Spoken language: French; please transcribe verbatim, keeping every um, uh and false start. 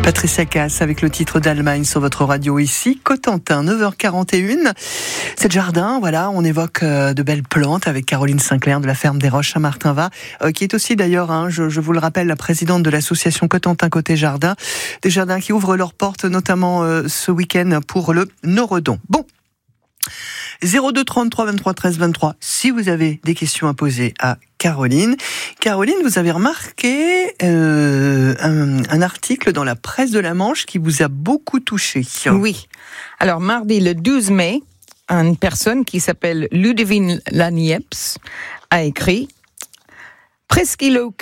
Patricia Cass avec le titre d'Allemagne sur votre radio ici, Cotentin, neuf heures quarante et un. C'est le jardin, voilà, on évoque euh, de belles plantes avec Caroline Sinclair de la ferme des Roches à Martinvat, euh, qui est aussi d'ailleurs, hein, je, je vous le rappelle, la présidente de l'association Cotentin Côté Jardin, des jardins qui ouvrent leurs portes notamment euh, ce week-end pour le Noredon. Bon. zéro deux trente-trois vingt-trois treize vingt-trois si vous avez des questions à poser à Caroline. Caroline, vous avez remarqué euh, un, un article dans la presse de la Manche qui vous a beaucoup touché. Oui. Alors, mardi le douze mai, une personne qui s'appelle Ludivine Lanieps a écrit « Presqu'île